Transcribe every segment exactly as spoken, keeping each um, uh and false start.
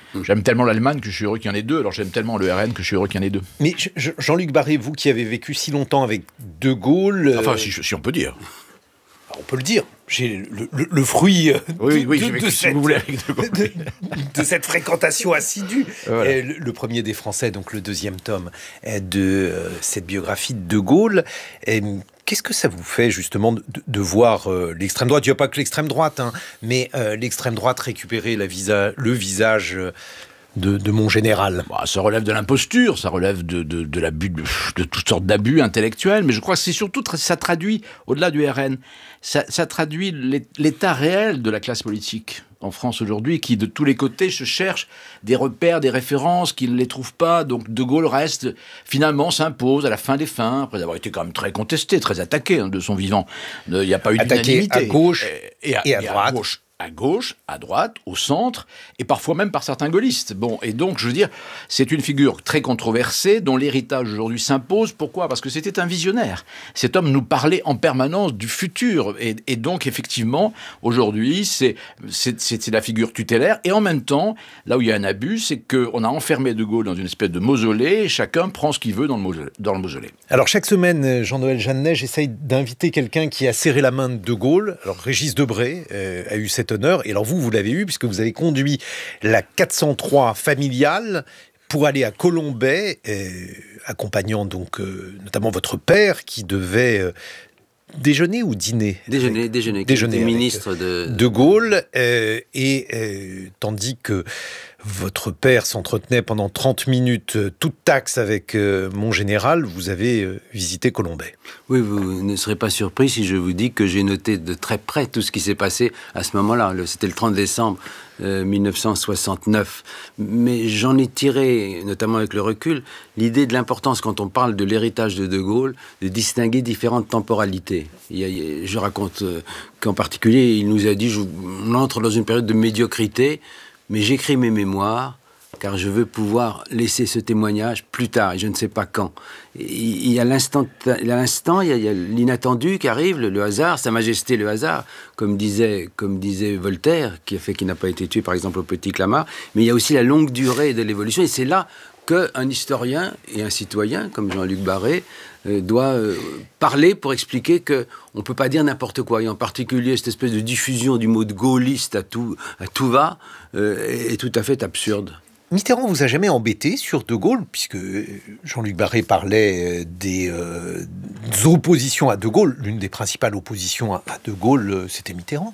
J'aime tellement l'Allemagne que je suis heureux qu'il y en ait deux. Alors j'aime tellement le R N que je suis heureux qu'il y en ait deux. Mais Jean-Luc Barré, vous qui avez vécu si longtemps avec De Gaulle... Enfin, euh... si, si on peut dire. On peut le dire. J'ai le, le, le fruit oui, de, oui, de, de, cette, de, de, de cette fréquentation assidue. Voilà. Le, le premier des Français, donc le deuxième tome de cette biographie de De Gaulle. Et qu'est-ce que ça vous fait justement de, de voir euh, l'extrême droite, il n'y a pas que l'extrême droite, hein, mais euh, l'extrême droite récupérer la visa, le visage... Euh, De, de mon général. Bah, ça relève de l'imposture, ça relève de, de, de l'abus, de, de toutes sortes d'abus intellectuels, mais je crois que c'est surtout, ça traduit, au-delà du R N, ça, ça traduit l'état réel de la classe politique en France aujourd'hui, qui de tous les côtés se cherche des repères, des références, qui ne les trouve pas. Donc De Gaulle reste, finalement, s'impose à la fin des fins, après avoir été quand même très contesté, très attaqué hein, de son vivant. Il n'y a pas eu d'unanimité. Attaqué à gauche et, et, à, et à et droite. À gauche. À gauche, à droite, au centre, et parfois même par certains gaullistes. Bon, et donc, je veux dire, c'est une figure très controversée, dont l'héritage aujourd'hui s'impose. Pourquoi ? Parce que c'était un visionnaire. Cet homme nous parlait en permanence du futur. Et, et donc, effectivement, aujourd'hui, c'est, c'est, c'est la figure tutélaire. Et en même temps, là où il y a un abus, c'est qu'on a enfermé De Gaulle dans une espèce de mausolée, et chacun prend ce qu'il veut dans le mausolée. Dans le mausolée. Alors, chaque semaine, Jean-Noël Jeannet, j'essaye d'inviter quelqu'un qui a serré la main de De Gaulle. Alors, Régis Debray euh, a eu cette honneur. Et alors vous, vous l'avez eu puisque vous avez conduit la quatre cent trois familiale pour aller à Colombey, euh, accompagnant donc euh, notamment votre père qui devait euh, déjeuner ou dîner Déjeuner, avec, déjeuner, déjeuner ministre de... de Gaulle. Euh, et euh, tandis que votre père s'entretenait pendant trente minutes, euh, toute taxe avec euh, mon général, vous avez euh, visité Colombey. Oui, vous ne serez pas surpris si je vous dis que j'ai noté de très près tout ce qui s'est passé à ce moment-là. C'était le trente décembre euh, mille neuf cent soixante-neuf. Mais j'en ai tiré, notamment avec le recul, l'idée de l'importance, quand on parle de l'héritage de De Gaulle, de distinguer différentes temporalités. Il y a, il y a, je raconte euh, qu'en particulier, il nous a dit, je, on entre dans une période de médiocrité, mais j'écris mes mémoires car je veux pouvoir laisser ce témoignage plus tard, et je ne sais pas quand. Il y a l'instant, l'instant, il y a, il y a l'inattendu qui arrive, le, le hasard, Sa Majesté le hasard, comme disait, comme disait Voltaire, qui a fait qu'il n'a pas été tué, par exemple, au Petit Clamart, mais il y a aussi la longue durée de l'évolution, et c'est là qu'un historien et un citoyen, comme Jean-Luc Barré, euh, doit euh, parler pour expliquer qu'on ne peut pas dire n'importe quoi. Et en particulier, cette espèce de diffusion du mot de gaulliste à tout, à tout va euh, est, est tout à fait absurde. Mitterrand vous a jamais embêté sur De Gaulle, puisque Jean-Luc Barré parlait des, euh, des oppositions à De Gaulle. L'une des principales oppositions à, à De Gaulle, c'était Mitterrand.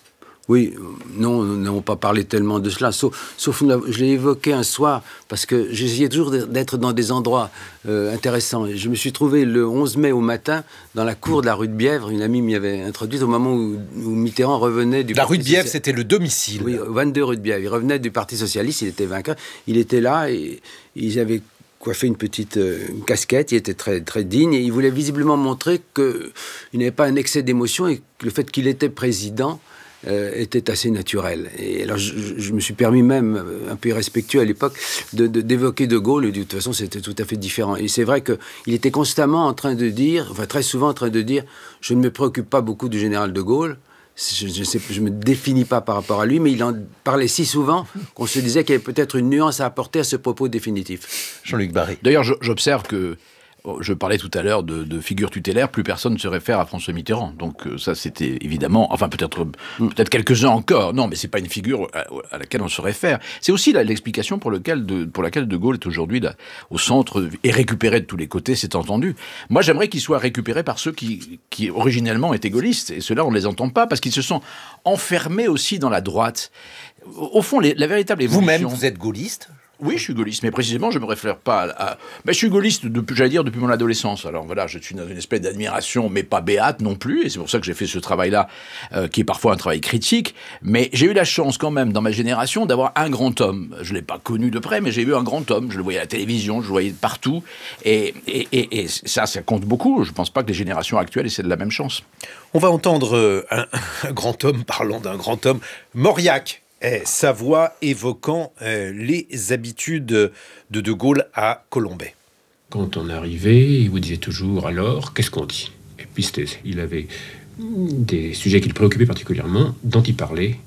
Oui, non, nous n'avons pas parlé tellement de cela, sauf, sauf je l'ai évoqué un soir, parce que j'essayais toujours d'être dans des endroits euh, intéressants. Je me suis trouvé le onze mai au matin, dans la cour de la rue de Bièvre, une amie m'y avait introduite, au moment où, où Mitterrand revenait du La Parti rue de Bièvre, Social... c'était le domicile. Oui, vingt-deux rue de Bièvre. Il revenait du Parti Socialiste, il était vainqueur. Il était là, et ils avaient coiffé une petite euh, une casquette, il était très, très digne, et il voulait visiblement montrer qu'il n'avait pas un excès d'émotion, et que le fait qu'il était président Euh, était assez naturel. Et alors, je, je me suis permis même, un peu irrespectueux à l'époque, de, de, d'évoquer De Gaulle, et de toute façon, c'était tout à fait différent. Et c'est vrai qu'il était constamment en train de dire, enfin très souvent en train de dire, je ne me préoccupe pas beaucoup du général De Gaulle, je ne me définis pas par rapport à lui, mais il en parlait si souvent qu'on se disait qu'il y avait peut-être une nuance à apporter à ce propos définitif. Jean-Luc Barré. D'ailleurs, j'observe que je parlais tout à l'heure de, de figure tutélaire, plus personne ne se réfère à François Mitterrand. Donc euh, ça, c'était évidemment... Enfin, peut-être mm. peut-être quelques-uns encore. Non, mais c'est pas une figure à, à laquelle on se réfère. C'est aussi là, l'explication pour, lequel de, pour laquelle De Gaulle est aujourd'hui là, au centre et récupéré de tous les côtés, c'est entendu. Moi, j'aimerais qu'il soit récupéré par ceux qui, qui originellement étaient gaullistes. Et ceux-là, on ne les entend pas parce qu'ils se sont enfermés aussi dans la droite. Au, au fond, les, la véritable évolution... Vous-même, vous êtes gaulliste ? Oui, je suis gaulliste, mais précisément, je me réfère pas à... à... Mais je suis gaulliste, depuis, j'allais dire, depuis mon adolescence. Alors voilà, je suis dans une espèce d'admiration, mais pas béate non plus, et c'est pour ça que j'ai fait ce travail-là, euh, qui est parfois un travail critique, mais j'ai eu la chance quand même, dans ma génération, d'avoir un grand homme. Je l'ai pas connu de près, mais j'ai eu un grand homme, je le voyais à la télévision, je le voyais partout, et, et, et, et ça, ça compte beaucoup. Je pense pas que les générations actuelles aient de la même chance. On va entendre un, un grand homme parlant d'un grand homme, Mauriac. Eh, sa voix évoquant euh, les habitudes de De Gaulle à Colombey. Quand on arrivait, il vous disait toujours « alors, qu'est-ce qu'on dit ?» Et puis il avait des sujets qui le préoccupaient particulièrement, dont il parlait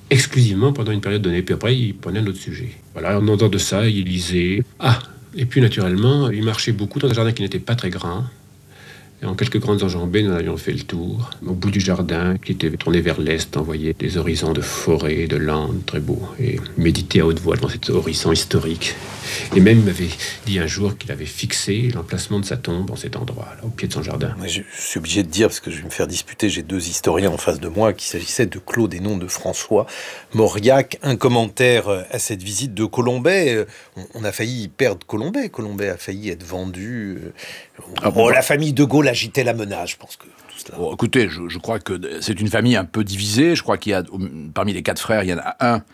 exclusivement pendant une période donnée. Puis après, il prenait un autre sujet. Voilà, en dehors de ça, il lisait. Ah, et puis naturellement, il marchait beaucoup dans un jardin qui n'était pas très grand. Et en quelques grandes enjambées, nous avions fait le tour. Au bout du jardin, qui était tourné vers l'est, on voyait des horizons de forêts, de landes, très beaux. Et méditer à haute voix devant cet horizon historique. Et même, il m'avait dit un jour qu'il avait fixé l'emplacement de sa tombe en cet endroit, là, au pied de son jardin. Je suis obligé de dire, parce que je vais me faire disputer, j'ai deux historiens en face de moi, qu'il s'agissait de Claude et non de François Mauriac. Un commentaire à cette visite de Colombet. On a failli perdre Colombet. Colombet a failli être vendu. Ah bon, oh, la famille de Gaulle agitait la menace, je pense que tout cela... Bon, écoutez, je, je crois que c'est une famille un peu divisée. Je crois qu'il y a, parmi les quatre frères, il y en a un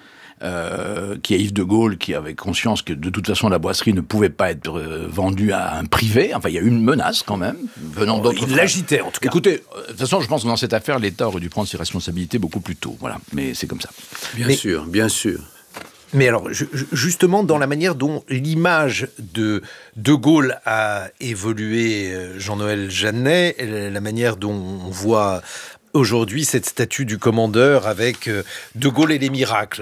Euh, qui est Yves de Gaulle, qui avait conscience que de toute façon la boisserie ne pouvait pas être euh, vendue à un privé. Enfin, il y a eu une menace quand même, venant oh, d'autres il l'agitait en tout cas. Écoutez, euh, de toute façon, je pense que dans cette affaire, l'État aurait dû prendre ses responsabilités beaucoup plus tôt. Voilà, mais c'est comme ça. Bien mais, sûr, bien sûr. Mais alors, je, justement, dans la manière dont l'image de De Gaulle a évolué, Jean-Noël Jeannet, la manière dont on voit aujourd'hui cette statue du commandeur avec De Gaulle et les miracles.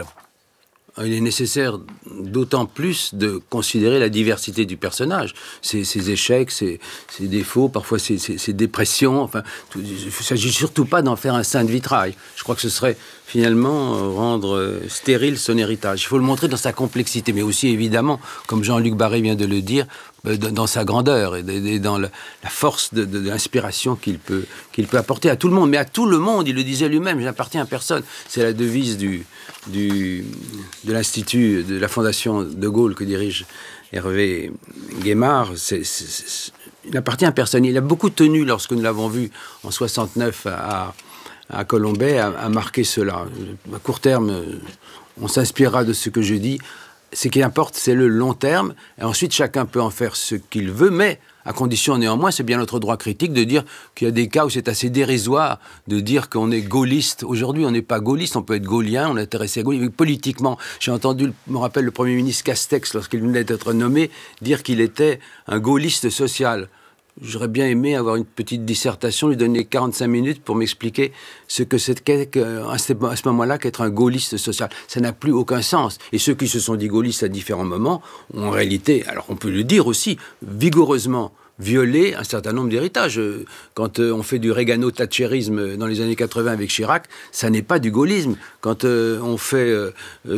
Il est nécessaire d'autant plus de considérer la diversité du personnage, ses, ses échecs, ses, ses défauts, parfois ses, ses, ses dépressions. Enfin, tout, il ne s'agit surtout pas d'en faire un saint de vitrail. Je crois que ce serait finalement rendre stérile son héritage. Il faut le montrer dans sa complexité, mais aussi évidemment, comme Jean-Luc Barré vient de le dire, dans sa grandeur et dans la force de, de, de l'inspiration qu'il peut, qu'il peut apporter à tout le monde. Mais à tout le monde, il le disait lui-même, j'appartiens à personne. C'est la devise du, du, de l'Institut, de la Fondation de Gaulle que dirige Hervé Guémard. C'est, c'est, c'est, il n'appartient à personne. Il a beaucoup tenu, lorsque nous l'avons vu en soixante-neuf à, à Colombey, à, à marquer cela. À court terme, on s'inspirera de ce que je dis. Ce qui importe, c'est le long terme. Et ensuite, chacun peut en faire ce qu'il veut, mais à condition néanmoins, c'est bien notre droit critique de dire qu'il y a des cas où c'est assez dérisoire de dire qu'on est gaulliste. Aujourd'hui, on n'est pas gaulliste, on peut être gaulien, on est intéressé à Gaulle. Politiquement, j'ai entendu, je me rappelle, le Premier ministre Castex, lorsqu'il venait d'être nommé, dire qu'il était un gaulliste social. J'aurais bien aimé avoir une petite dissertation, lui donner quarante-cinq minutes pour m'expliquer ce que c'est à ce moment-là qu'être un gaulliste social. Ça n'a plus aucun sens. Et ceux qui se sont dit gaullistes à différents moments ont en réalité, alors on peut le dire aussi, vigoureusement violé un certain nombre d'héritages. Quand euh, on fait du régano-thatchérisme dans les années quatre-vingts avec Chirac, ça n'est pas du gaullisme. Quand euh, on fait euh,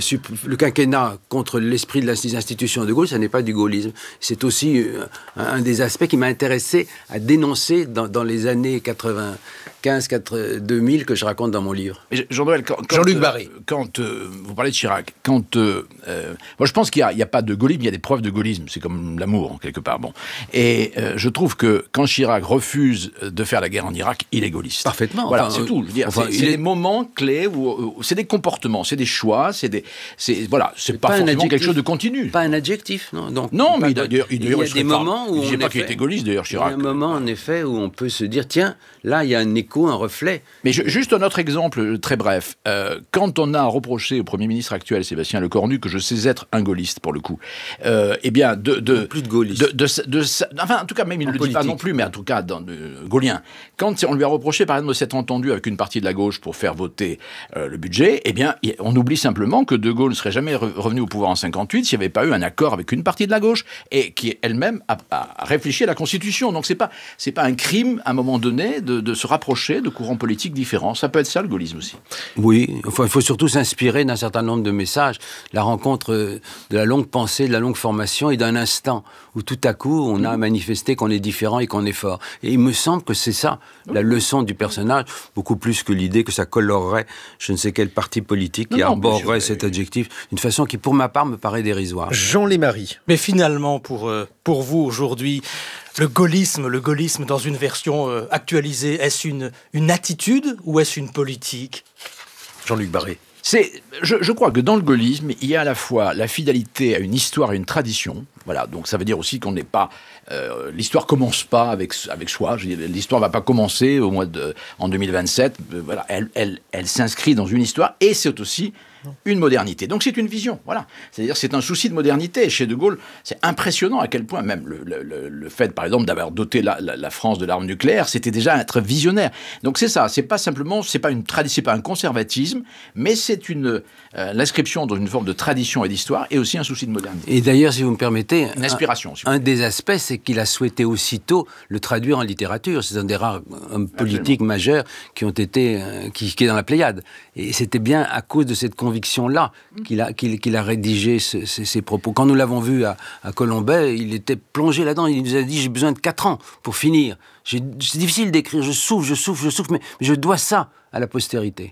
le quinquennat contre l'esprit de l'institution de Gaulle, ça n'est pas du gaullisme. C'est aussi euh, un des aspects qui m'a intéressé à dénoncer dans, dans les années quatre-vingt-quinze deux mille que je raconte dans mon livre. Jean-Noël, quand, quand, Jean-Luc euh, Barré. Quand euh, vous parlez de Chirac, quand euh, euh, moi je pense qu'il n'y a, a pas de gaullisme, il y a des preuves de gaullisme. C'est comme l'amour, quelque part. Bon. Et euh, je trouve que quand Chirac refuse de faire la guerre en Irak, il est gaulliste. Parfaitement. Voilà, enfin, c'est euh, tout. Je veux dire, enfin, c'est c'est est... des moments clés où, où c'est des comportements, c'est des choix, c'est des, c'est voilà, c'est pas, pas forcément quelque chose de continu. Pas un adjectif, non. Donc, non, mais pas, d'ailleurs, il, il y a il des moments où il disait on pas qu'il était gaulliste d'ailleurs, Chirac. Il y a un moment en effet où on peut se dire tiens, là il y a un écho, un reflet. Mais je, juste un autre exemple très bref. Euh, quand on a reproché au Premier ministre actuel Sébastien Lecornu, que je sais être un gaulliste pour le coup, euh, eh bien de, de plus de gaulliste. De, de, de, de, enfin en tout cas même il ne le dit pas non plus, mais en tout cas dans de, gaulien. Quand on lui a reproché par exemple de s'être entendu avec une partie de la gauche pour faire voter euh, le budget, eh bien on oublie simplement que De Gaulle ne serait jamais re- revenu au pouvoir en cinquante-huit s'il n'y avait pas eu un accord avec une partie de la gauche et qui elle-même a, a réfléchi à la Constitution. Donc c'est pas c'est pas un crime à un moment donné de, de se rapprocher de courants politiques différents. Ça peut être ça le gaullisme aussi. Oui, enfin, il faut surtout s'inspirer d'un certain nombre de messages, la rencontre de la longue pensée, de la longue formation et d'un instant où tout à coup on a manifesté qu'on est différent et qu'on est fort. Et il me semble que c'est ça, la leçon du personnage, beaucoup plus que l'idée que ça colorerait je ne sais quel parti politique qui arborerait cet adjectif, d'une façon qui pour ma part me paraît dérisoire. Jean Lémarie. Mais finalement, pour, euh, pour vous aujourd'hui, le gaullisme, le gaullisme dans une version euh, actualisée, est-ce une, une attitude ou est-ce une politique ? Jean-Luc Barré. C'est, je, je crois que dans le gaullisme, il y a à la fois la fidélité à une histoire et une tradition. Voilà, donc ça veut dire aussi qu'on n'est pas... Euh, l'histoire commence pas avec, avec soi. Je veux dire, l'histoire va pas commencer au mois de, en deux mille vingt-sept. Euh, voilà, elle, elle, elle s'inscrit dans une histoire et c'est aussi une modernité. Donc c'est une vision, voilà. C'est-à-dire c'est un souci de modernité. Chez De Gaulle, c'est impressionnant à quel point même le, le, le fait, par exemple, d'avoir doté la, la, la France de l'arme nucléaire, c'était déjà être visionnaire. Donc c'est ça, c'est pas simplement, c'est pas une tradition, c'est pas un conservatisme, mais c'est une euh, l'inscription dans une forme de tradition et d'histoire, et aussi un souci de modernité. Et d'ailleurs, si vous me permettez, une inspiration. Un, si vous un des aspects, c'est qu'il a souhaité aussitôt le traduire en littérature. C'est un des rares hommes politiques Absolument. majeurs qui ont été, euh, qui, qui est dans la Pléiade. Et c'était bien à cause de cette conviction-là qu'il a, qu'il, qu'il a rédigé ce, ce, ces propos. Quand nous l'avons vu à, à Colombey, il était plongé là-dedans. Il nous a dit, j'ai besoin de quatre ans pour finir. J'ai, c'est difficile d'écrire, je souffre, je souffre, je souffre, mais, mais je dois ça à la postérité.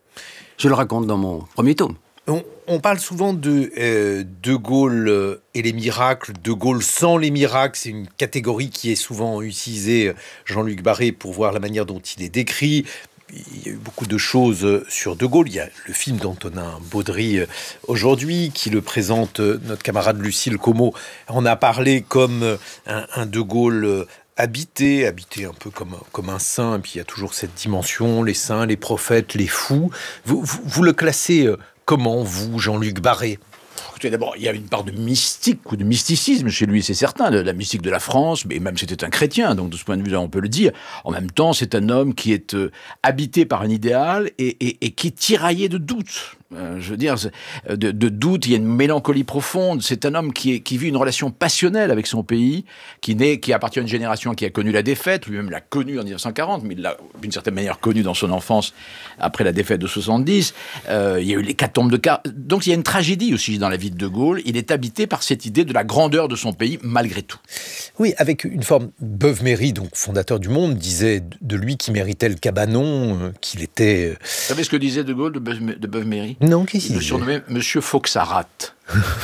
Je le raconte dans mon premier tome. On, on parle souvent de euh, De Gaulle et les miracles, De Gaulle sans les miracles. C'est une catégorie qui est souvent utilisée, Jean-Luc Barré, pour voir la manière dont il est décrit. Il y a eu beaucoup de choses sur De Gaulle. Il y a le film d'Antonin Baudry aujourd'hui qui le présente. Notre camarade Lucille Como en a parlé comme un, un De Gaulle habité, habité un peu comme, comme un saint. Et puis il y a toujours cette dimension, les saints, les prophètes, les fous. Vous, vous, vous le classez comment, vous, Jean-Luc Barré ? D'abord, il y a une part de mystique ou de mysticisme chez lui, c'est certain, de la mystique de la France, mais même c'était un chrétien, donc de ce point de vue-là, on peut le dire. En même temps, c'est un homme qui est euh, habité par un idéal et, et, et qui est tiraillé de doutes. Euh, je veux dire, de, de doute, il y a une mélancolie profonde. C'est un homme qui, est, qui vit une relation passionnelle avec son pays, qui, naît, qui appartient à une génération qui a connu la défaite, lui-même l'a connue en dix-neuf cent quarante, mais il l'a d'une certaine manière connue dans son enfance après la défaite de soixante-dix. Euh, il y a eu l'hécatombe de Car... Donc il y a une tragédie aussi dans la vie de De Gaulle. Il est habité par cette idée de la grandeur de son pays, malgré tout. Oui, avec une forme... Beuve-Méry, donc fondateur du Monde, disait de lui qu'il méritait le cabanon, euh, qu'il était... Vous savez ce que disait De Gaulle de Beuve-Méry ? Non, qu'est-ce qu'il le surnommait Monsieur faut que ça rate.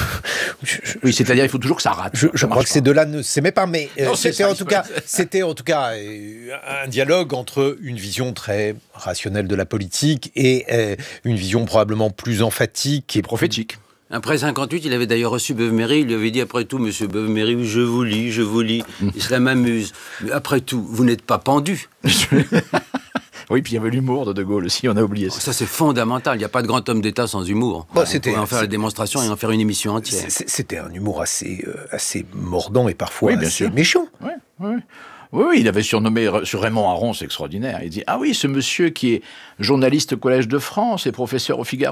Oui, c'est-à-dire il faut toujours que ça rate. Je, je crois pas. Que ces deux-là ne s'aimaient pas, mais euh, non, c'était, en tout cas, c'était en tout cas euh, un dialogue entre une vision très rationnelle de la politique et euh, une vision probablement plus emphatique et prophétique. Après cinquante-huit, il avait d'ailleurs reçu Beuve-Méry, il lui avait dit après tout, monsieur Beuve-Méry, je vous lis, je vous lis, et cela m'amuse. Mais après tout, vous n'êtes pas pendu. Oui, puis il y avait l'humour de De Gaulle aussi, on a oublié ça. Ça, c'est fondamental. Il n'y a pas de grand homme d'État sans humour. Bon, on c'était, pourrait en faire la démonstration et en faire une émission entière. C'était un humour assez, euh, assez mordant et parfois oui, bien assez sûr. méchant. Oui, oui. Oui, oui, il avait surnommé sur Raymond Aron, c'est extraordinaire. Il dit « Ah oui, ce monsieur qui est journaliste au Collège de France et professeur au Figaro ».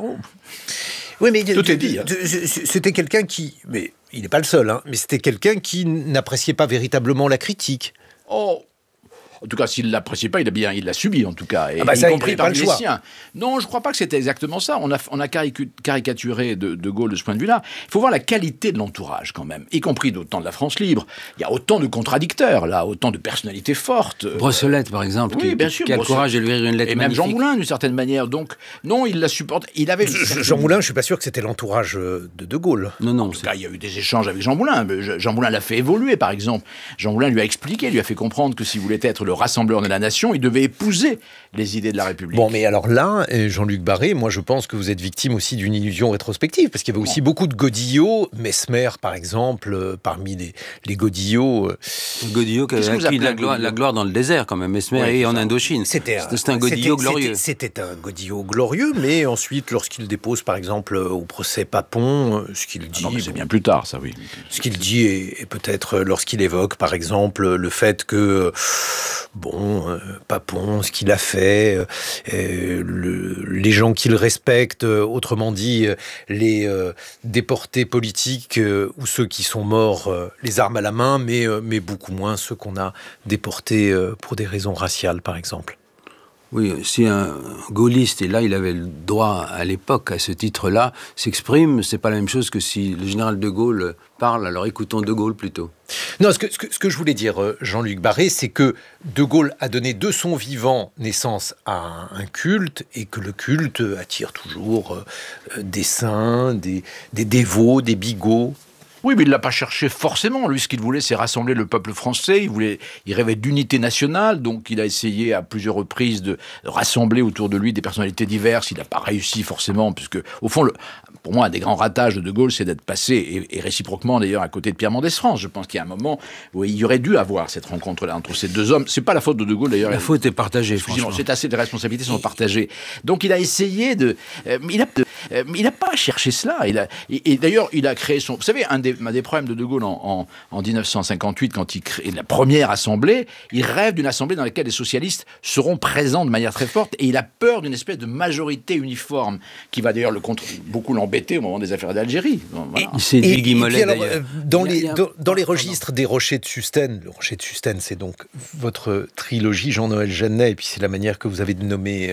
Oui, mais tout est dit. Hein. C'était quelqu'un qui, mais il n'est pas le seul, hein, mais c'était quelqu'un qui n'appréciait pas véritablement la critique. Oh. En tout cas, s'il ne l'appréciait pas, il a bien, il l'a subi, en tout cas. Et ah bah y ça, compris il pas le les choix. siens. Non, je ne crois pas que c'était exactement ça. On a, on a caricaturé de, de Gaulle de ce point de vue-là. Il faut voir la qualité de l'entourage, quand même, y compris au temps de la France libre. Il y a autant de contradicteurs, là, autant de personnalités fortes. Brossolette, par exemple, oui, qui, bien sûr, qui a le courage de lui écrire une lettre et magnifique. même Jean Moulin, d'une certaine manière. Donc, non, il la supporte. Il avait... Jean Moulin, je ne suis pas sûr que c'était l'entourage de De Gaulle. Non, non. En tout cas, il y a eu des échanges avec Jean Moulin. Jean Moulin l'a fait évoluer, par exemple. Jean Moulin lui a expliqué, lui a fait comprendre que s'il voulait être le rassembleur de la nation, il devait épouser les idées de la République. Bon, mais alors là, Jean-Luc Barré, moi je pense que vous êtes victime aussi d'une illusion rétrospective, parce qu'il y avait aussi bon. beaucoup de godillots, Mesmer par exemple, euh, parmi les, les godillots. Euh... Godillot qui a acquis la gloire, la gloire dans le désert quand même, Mesmer ouais, et en Indochine. C'était un, c'était un godillot c'était, glorieux. C'était, c'était un godillot glorieux, mais ensuite, lorsqu'il dépose par exemple au procès Papon, ce qu'il dit... Ah non, c'est bien plus tard, ça, oui. Ce qu'il dit, et, et peut-être lorsqu'il évoque par exemple le fait que, bon... Euh, Papon, ce qu'il a fait, euh, le, les gens qu'il respecte, euh, autrement dit, euh, les euh, déportés politiques euh, ou ceux qui sont morts euh, les armes à la main, mais, euh, mais beaucoup moins ceux qu'on a déportés euh, pour des raisons raciales, par exemple. Oui, si un gaulliste, et là il avait le droit à l'époque à ce titre-là, s'exprime, c'est pas la même chose que si le général de Gaulle parle, alors écoutons de Gaulle plutôt. Non, ce que, ce que, ce que je voulais dire, Jean-Luc Barré, c'est que de Gaulle a donné de son vivant naissance à un culte, et que le culte attire toujours des saints, des, des dévots, des bigots. Oui, mais il ne l'a pas cherché forcément. Lui, ce qu'il voulait, c'est rassembler le peuple français. Il, voulait, il rêvait d'unité nationale, donc il a essayé à plusieurs reprises de rassembler autour de lui des personnalités diverses. Il n'a pas réussi forcément, puisque, au fond, le, pour moi, un des grands ratages de De Gaulle, c'est d'être passé, et, et réciproquement d'ailleurs, à côté de Pierre Mendès France. Je pense qu'il y a un moment où il y aurait dû avoir cette rencontre-là entre ces deux hommes. C'est pas la faute de De Gaulle, d'ailleurs. La faute est partagée, franchement. C'est assez, les responsabilités sont partagées. Donc il a essayé de... Euh, il a, Euh, mais il n'a pas cherché cela. Il a, et, et d'ailleurs, il a créé son... Vous savez, un des, un des problèmes de De Gaulle en, en, en dix-neuf cent cinquante-huit, quand il crée la première assemblée, il rêve d'une assemblée dans laquelle les socialistes seront présents de manière très forte, et il a peur d'une espèce de majorité uniforme, qui va d'ailleurs le contre, beaucoup l'embêter au moment des affaires d'Algérie. Voilà. C'est Et, Guy et Mollet, puis alors, d'ailleurs. euh, dans, Il y a- les, il y a- dans, dans les pardon. registres des Rochers de Sustène, le Rocher de Sustène, c'est donc votre trilogie Jean-Noël Jeannet, et puis c'est la manière que vous avez de nommer